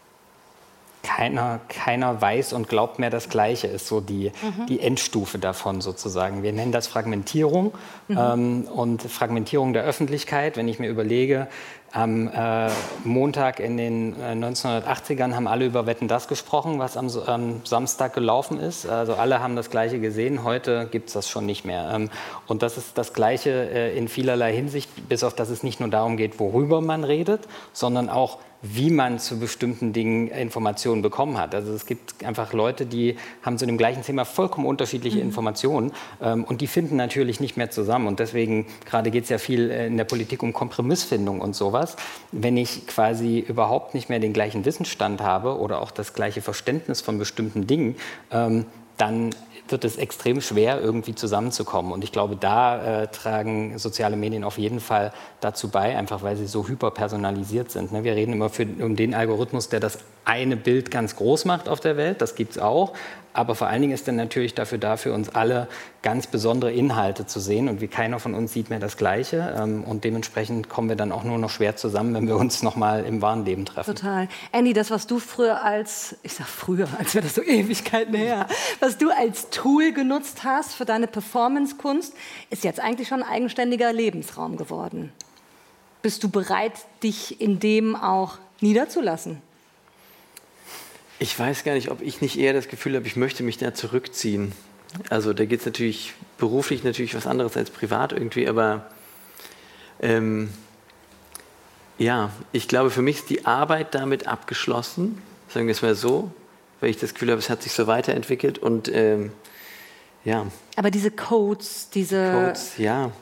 Keiner, keiner weiß und glaubt mehr das Gleiche, ist so die, mhm. die Endstufe davon sozusagen. Wir nennen das Fragmentierung mhm. ähm, und Fragmentierung der Öffentlichkeit. Wenn ich mir überlege, am äh, Montag in den äh, neunzehnhundertachtzigern haben alle über Wetten, dass gesprochen, was am ähm, Samstag gelaufen ist. Also alle haben das Gleiche gesehen. Heute gibt es das schon nicht mehr. Ähm, und das ist das Gleiche äh, in vielerlei Hinsicht, bis auf dass es nicht nur darum geht, worüber man redet, sondern auch, wie man zu bestimmten Dingen Informationen bekommen hat. Also es gibt einfach Leute, die haben zu dem gleichen Thema vollkommen unterschiedliche mhm. Informationen ähm, und die finden natürlich nicht mehr zusammen. Und deswegen, gerade geht es ja viel in der Politik um Kompromissfindung und sowas. Wenn ich quasi überhaupt nicht mehr den gleichen Wissensstand habe oder auch das gleiche Verständnis von bestimmten Dingen, ähm, dann wird es extrem schwer, irgendwie zusammenzukommen. Und ich glaube, da äh, tragen soziale Medien auf jeden Fall dazu bei, einfach weil sie so hyperpersonalisiert sind. Ne? Wir reden immer für, um den Algorithmus, der das eine Bild ganz groß macht auf der Welt, das gibt es auch. Aber vor allen Dingen ist er natürlich dafür da, für uns alle ganz besondere Inhalte zu sehen. Und wie keiner von uns sieht mehr das Gleiche. Ähm, und dementsprechend kommen wir dann auch nur noch schwer zusammen, wenn wir uns noch mal im wahren Leben treffen. Total. Andy, das, was du früher als, ich sag früher, als wäre das so Ewigkeiten her, was du als Tool genutzt hast für deine Performance-Kunst, ist jetzt eigentlich schon ein eigenständiger Lebensraum geworden. Bist du bereit, dich in dem auch niederzulassen? Ich weiß gar nicht, ob ich nicht eher das Gefühl habe, ich möchte mich da zurückziehen. Also da geht es natürlich beruflich natürlich was anderes als privat irgendwie, aber ähm, ja, ich glaube, für mich ist die Arbeit damit abgeschlossen, sagen wir es mal so, weil ich das Gefühl habe, es hat sich so weiterentwickelt und ähm, ja. Aber diese Codes, diese... Codes, ja.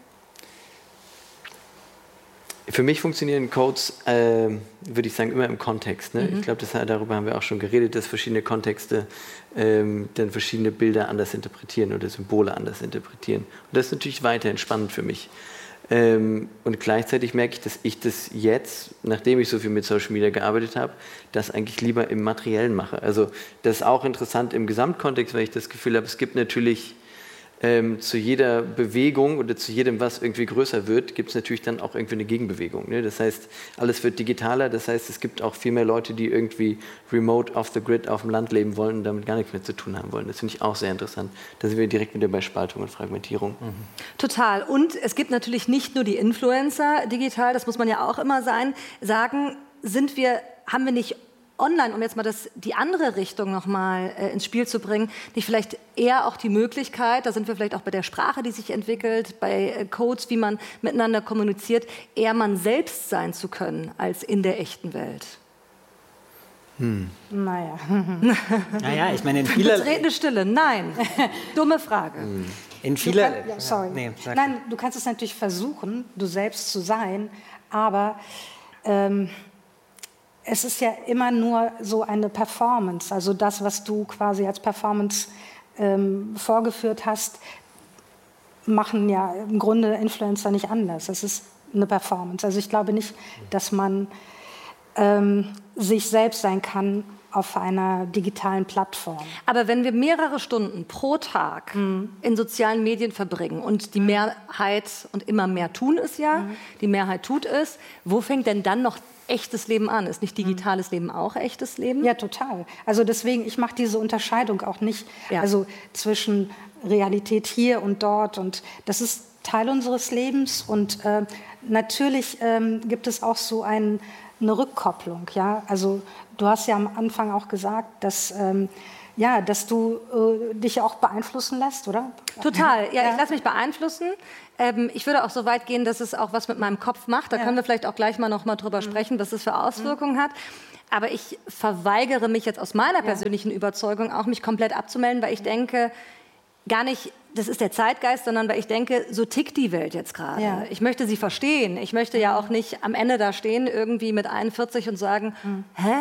Für mich funktionieren Codes, äh, würde ich sagen, immer im Kontext. Ne? Mhm. Ich glaube, darüber haben wir auch schon geredet, dass verschiedene Kontexte ähm, dann verschiedene Bilder anders interpretieren oder Symbole anders interpretieren. Und das ist natürlich weiterhin spannend für mich. Ähm, und gleichzeitig merke ich, dass ich das jetzt, nachdem ich so viel mit Social Media gearbeitet habe, das eigentlich lieber im Materiellen mache. Also das ist auch interessant im Gesamtkontext, weil ich das Gefühl habe, es gibt natürlich Ähm, zu jeder Bewegung oder zu jedem, was irgendwie größer wird, gibt es natürlich dann auch irgendwie eine Gegenbewegung. Ne? Das heißt, alles wird digitaler, das heißt, es gibt auch viel mehr Leute, die irgendwie remote off the grid auf dem Land leben wollen und damit gar nichts mehr zu tun haben wollen. Das finde ich auch sehr interessant. Da sind wir direkt wieder bei Spaltung und Fragmentierung. Mhm. Total. Und es gibt natürlich nicht nur die Influencer digital, das muss man ja auch immer sein, sagen, sind wir, haben wir nicht online, um jetzt mal das, die andere Richtung noch mal äh, ins Spiel zu bringen, nicht vielleicht eher auch die Möglichkeit, da sind wir vielleicht auch bei der Sprache, die sich entwickelt, bei äh, Codes, wie man miteinander kommuniziert, eher man selbst sein zu können, als in der echten Welt? Hm. Naja. Naja, ich meine, in vieler... Betretene Stille, nein. Dumme Frage. In vieler... Du kann, ja, sorry. Nee, Nein, du kannst es natürlich versuchen, du selbst zu sein, aber... Ähm, es ist ja immer nur so eine Performance, also das, was du quasi als Performance ähm, vorgeführt hast, machen ja im Grunde Influencer nicht anders. Es ist eine Performance. Also ich glaube nicht, dass man ähm, sich selbst sein kann auf einer digitalen Plattform. Aber wenn wir mehrere Stunden pro Tag mhm. in sozialen Medien verbringen und die Mehrheit und immer mehr tun es ja, mhm. die Mehrheit tut es, wo fängt denn dann noch echtes Leben an? Ist nicht digitales mhm. Leben auch echtes Leben? Ja, total. Also deswegen, ich mache diese Unterscheidung auch nicht, ja. also zwischen Realität hier und dort, und das ist Teil unseres Lebens, und äh, natürlich ähm, gibt es auch so ein, eine Rückkopplung, ja, also du hast ja am Anfang auch gesagt, dass, ähm, ja, dass du äh, dich auch beeinflussen lässt, oder? Total, ja, ja. Ich lasse mich beeinflussen. Ähm, ich würde auch so weit gehen, dass es auch was mit meinem Kopf macht. Da ja. können wir vielleicht auch gleich mal noch mal drüber mhm. sprechen, was das für Auswirkungen mhm. hat. Aber ich verweigere mich jetzt aus meiner persönlichen ja. Überzeugung auch, mich komplett abzumelden, weil ich denke, gar nicht, das ist der Zeitgeist, sondern weil ich denke, so tickt die Welt jetzt gerade. Ja. Ich möchte sie verstehen. Ich möchte ja auch nicht am Ende da stehen, irgendwie mit einundvierzig und sagen, mhm. hä?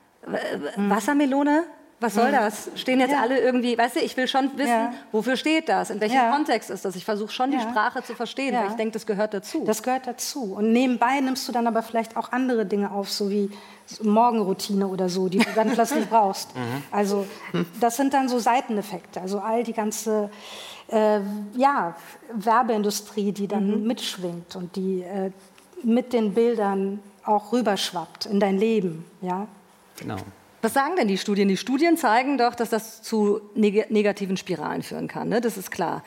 Wassermelone? Was soll das? Stehen jetzt ja. alle irgendwie, weißt du, ich will schon wissen, ja. wofür steht das? In welchem ja. Kontext ist das? Ich versuche schon, die ja. Sprache zu verstehen, ja. weil ich denke, das gehört dazu. Das gehört dazu. Und nebenbei nimmst du dann aber vielleicht auch andere Dinge auf, so wie Morgenroutine oder so, die du dann plötzlich brauchst. Mhm. Also das sind dann so Seiteneffekte. Also all die ganze äh, ja, Werbeindustrie, die dann mhm. mitschwingt und die äh, mit den Bildern auch rüberschwappt in dein Leben. Ja? Genau. Was sagen denn die Studien? Die Studien zeigen doch, dass das zu neg- negativen Spiralen führen kann. Ne? Das ist klar.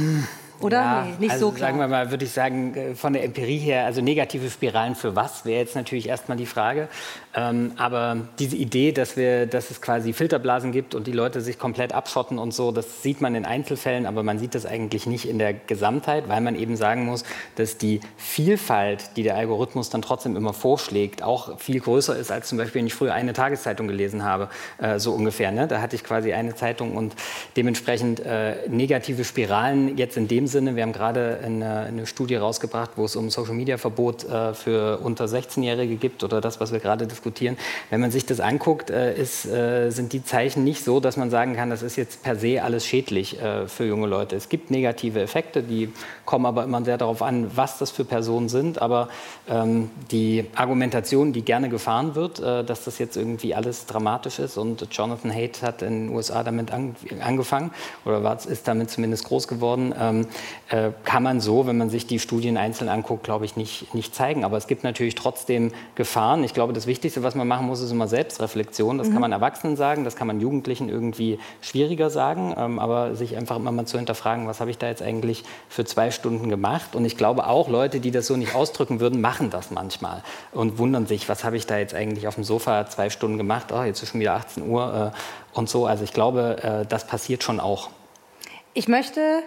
Oder? Ja, nee, nicht also so klar. Sagen wir mal, würde ich sagen, von der Empirie her, also negative Spiralen für was, wäre jetzt natürlich erstmal die Frage. Ähm, aber diese Idee, dass, wir, dass es quasi Filterblasen gibt und die Leute sich komplett abschotten und so, das sieht man in Einzelfällen, aber man sieht das eigentlich nicht in der Gesamtheit, weil man eben sagen muss, dass die Vielfalt, die der Algorithmus dann trotzdem immer vorschlägt, auch viel größer ist, als zum Beispiel, wenn ich früher eine Tageszeitung gelesen habe, äh, so ungefähr. Ne? Da hatte ich quasi eine Zeitung und dementsprechend äh, negative Spiralen jetzt in dem Sinne. Wir haben gerade eine, eine Studie rausgebracht, wo es um Social-Media-Verbot äh, für unter sechzehnjährige gibt oder das, was wir gerade diskutieren. Wenn man sich das anguckt, äh, ist, äh, sind die Zeichen nicht so, dass man sagen kann, das ist jetzt per se alles schädlich äh, für junge Leute. Es gibt negative Effekte, die kommen aber immer sehr darauf an, was das für Personen sind. Aber ähm, die Argumentation, die gerne gefahren wird, äh, dass das jetzt irgendwie alles dramatisch ist, und Jonathan Haidt hat in den U S A damit an, angefangen oder war, ist damit zumindest groß geworden, ähm, äh, kann man so, wenn man sich die Studien einzeln anguckt, glaube ich, nicht, nicht zeigen. Aber es gibt natürlich trotzdem Gefahren. Ich glaube, das Wichtigste, was man machen muss, ist immer Selbstreflexion. Das mhm. kann man Erwachsenen sagen, das kann man Jugendlichen irgendwie schwieriger sagen, ähm, aber sich einfach immer mal zu hinterfragen, was habe ich da jetzt eigentlich für zwei Stunden gemacht? Und ich glaube auch, Leute, die das so nicht ausdrücken würden, machen das manchmal und wundern sich, was habe ich da jetzt eigentlich auf dem Sofa zwei Stunden gemacht? Oh, jetzt ist schon wieder achtzehn Uhr äh, und so. Also ich glaube, äh, das passiert schon auch. Ich möchte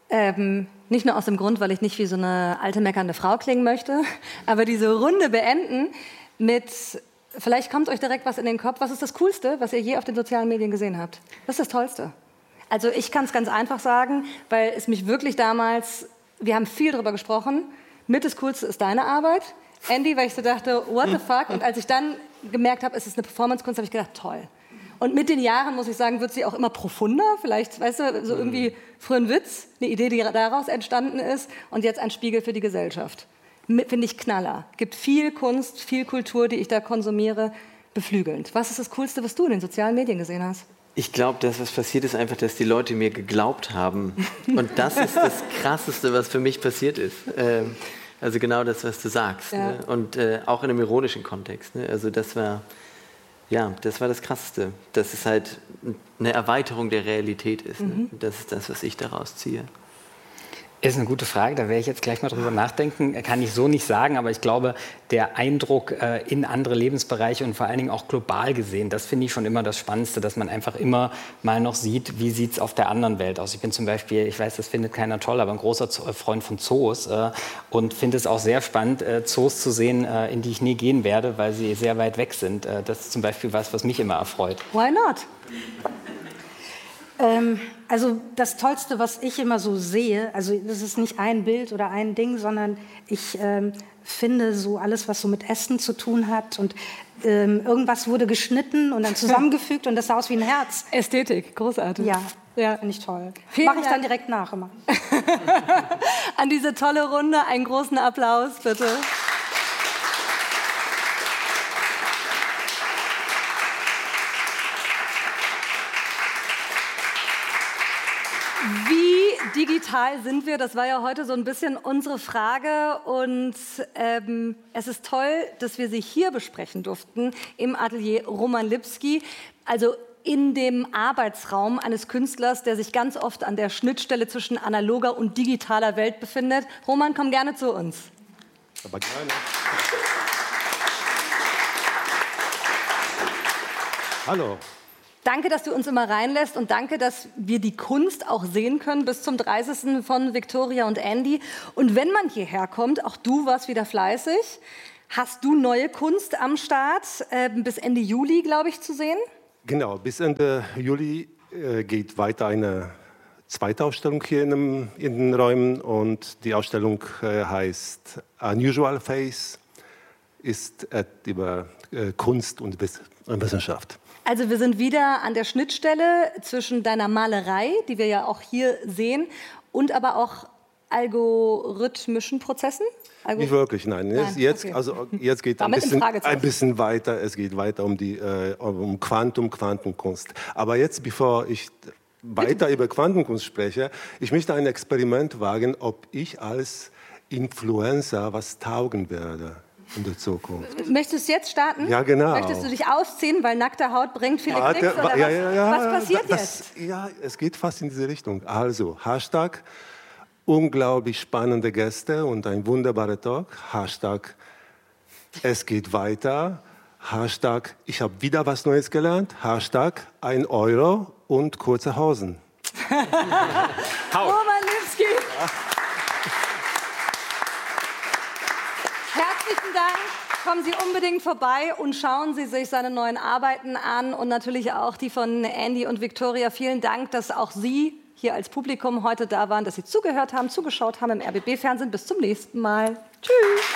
Ähm, nicht nur aus dem Grund, weil ich nicht wie so eine alte meckernde Frau klingen möchte, aber diese Runde beenden mit, vielleicht kommt euch direkt was in den Kopf. Was ist das Coolste, was ihr je auf den sozialen Medien gesehen habt? Was ist das Tollste? Also ich kann es ganz einfach sagen, weil es mich wirklich damals, wir haben viel darüber gesprochen, mit das Coolste ist deine Arbeit. Andy, weil ich so dachte, what the fuck? Und als ich dann gemerkt habe, es ist eine Performance-Kunst, habe ich gedacht, toll. Und mit den Jahren, muss ich sagen, wird sie auch immer profunder. Vielleicht, weißt du, so irgendwie früher ein Witz, eine Idee, die daraus entstanden ist, und jetzt ein Spiegel für die Gesellschaft. Finde ich Knaller. Gibt viel Kunst, viel Kultur, die ich da konsumiere, beflügelnd. Was ist das Coolste, was du in den sozialen Medien gesehen hast? Ich glaube, dass was passiert ist, einfach, dass die Leute mir geglaubt haben. Und das ist das Krasseste, was für mich passiert ist. Ähm, also genau das, was du sagst. Ja. Ne? Und äh, auch in einem ironischen Kontext. Ne? Also das war... Ja, das war das Krasseste, dass es halt eine Erweiterung der Realität ist. Ne? Mhm. Das ist das, was ich daraus ziehe. Ist eine gute Frage, da werde ich jetzt gleich mal drüber nachdenken. Kann ich so nicht sagen, aber ich glaube, der Eindruck äh, in andere Lebensbereiche und vor allen Dingen auch global gesehen, das finde ich schon immer das Spannendste, dass man einfach immer mal noch sieht, wie sieht es auf der anderen Welt aus. Ich bin zum Beispiel, ich weiß, das findet keiner toll, aber ein großer Freund von Zoos äh, und finde es auch sehr spannend, äh, Zoos zu sehen, äh, in die ich nie gehen werde, weil sie sehr weit weg sind. Äh, das ist zum Beispiel was, was mich immer erfreut. Why not? Ähm, also das Tollste, was ich immer so sehe, also das ist nicht ein Bild oder ein Ding, sondern ich ähm, finde, so alles, was so mit Essen zu tun hat. Und ähm, irgendwas wurde geschnitten und dann zusammengefügt und das sah aus wie ein Herz. Ästhetik, großartig. Ja, ja. finde ich toll. Vielen Mache ich Dank. dann direkt nach immer. An diese tolle Runde einen großen Applaus, bitte. Wie digital sind wir? Das war ja heute so ein bisschen unsere Frage. Und ähm, es ist toll, dass wir sie hier besprechen durften, im Atelier Roman Lipski. Also in dem Arbeitsraum eines Künstlers, der sich ganz oft an der Schnittstelle zwischen analoger und digitaler Welt befindet. Roman, komm gerne zu uns. Aber gerne. Hallo. Danke, dass du uns immer reinlässt und danke, dass wir die Kunst auch sehen können bis zum dreißigsten von Victoria und Andy. Und wenn man hierher kommt, auch du warst wieder fleißig, hast du neue Kunst am Start, äh, bis Ende Juli, glaube ich, zu sehen? Genau, bis Ende Juli äh, geht weiter eine zweite Ausstellung hier in, dem, in den Räumen und die Ausstellung äh, heißt Unusual Face, ist äh, über äh, Kunst und Wiss- und Wissenschaft. Also wir sind wieder an der Schnittstelle zwischen deiner Malerei, die wir ja auch hier sehen, und aber auch algorithmischen Prozessen? Algo- Nicht wirklich, nein. Nein, Jetzt, okay. also, jetzt geht War ein mit einem bisschen, Fragezeichen. ein bisschen weiter. Es geht weiter um, die, äh, um Quantum, Quantenkunst. Aber jetzt, bevor ich weiter über Quantenkunst spreche, ich möchte ein Experiment wagen, ob ich als Influencer was taugen werde in der Zukunft. Möchtest du jetzt starten? Ja, genau. Möchtest du dich ausziehen, weil nackte Haut bringt viele Warte, Klicks? Oder wa- ja, was, ja, ja, was passiert das, jetzt? Ja, es geht fast in diese Richtung. Also, Hashtag unglaublich spannende Gäste und ein wunderbarer Talk. Hashtag es geht weiter. Hashtag ich habe wieder was Neues gelernt. Hashtag ein Euro und kurze Hosen. Roman Lipski. Herzlichen Dank. Kommen Sie unbedingt vorbei und schauen Sie sich seine neuen Arbeiten an und natürlich auch die von Andy und Victoria. Vielen Dank, dass auch Sie hier als Publikum heute da waren, dass Sie zugehört haben, zugeschaut haben im R B B-Fernsehen. Bis zum nächsten Mal. Tschüss.